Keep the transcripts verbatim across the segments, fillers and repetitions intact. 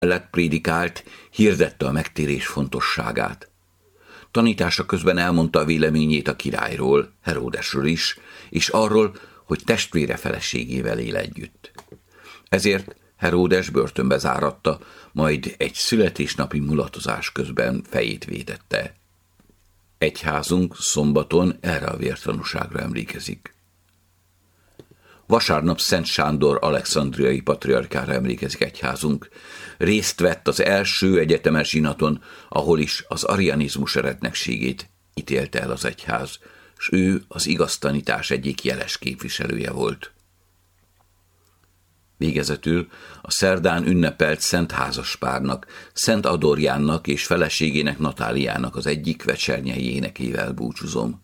Mellett prédikált, hirdette a megtérés fontosságát. Tanítása közben elmondta a véleményét a királyról, Heródesről is, és arról, hogy testvére feleségével él együtt. Ezért Heródes börtönbe záratta, majd egy születésnapi mulatozás közben fejét védette. Egyházunk szombaton erre a vértanúságra emlékezik. Vasárnap Szent Sándor alexandriai patriarkára emlékezik egyházunk. Részt vett az első egyetemes zsinaton, ahol is az arianizmus eretnekségét ítélte el az egyház, s ő az igaz tanítás egyik jeles képviselője volt. Végezetül a szerdán ünnepelt Szent Házaspárnak, Szent Adorjánnak és feleségének Natáliának az egyik vecsernyei énekével búcsúzom.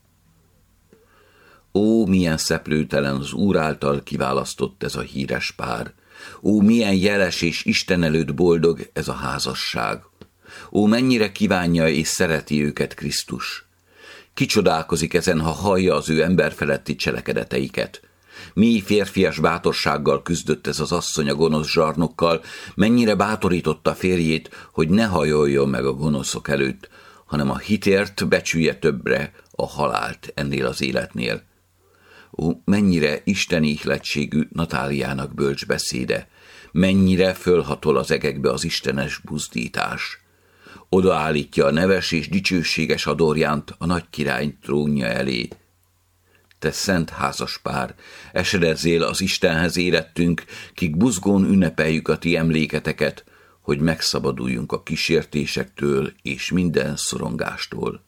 Ó, milyen szeplőtelen az Úr által kiválasztott ez a híres pár! Ó, milyen jeles és Isten előtt boldog ez a házasság! Ó, mennyire kívánja és szereti őket Krisztus! Kicsodálkozik ezen, ha hallja az ő emberfeletti cselekedeteiket. Mi férfias bátorsággal küzdött ez az asszony a gonosz zsarnokkal, mennyire bátorította férjét, hogy ne hajoljon meg a gonoszok előtt, hanem a hitért becsülje többre a halált ennél az életnél. Ó, mennyire isteni ihletségű Natáliának bölcs beszéde, mennyire fölhatol az egekbe az istenes buzdítás. Odaállítja a neves és dicsőséges Adorjánt a nagy király trónja elé. Te szent házaspár, esedezzél az Istenhez érettünk, kik buzgón ünnepeljük a ti emléketeket, hogy megszabaduljunk a kísértésektől és minden szorongástól.